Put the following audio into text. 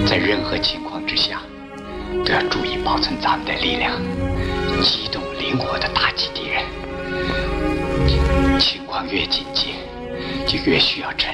在任何情况之下，都要注意保存咱们的力量，机动灵活地打击敌人。情况越紧急，就越需要沉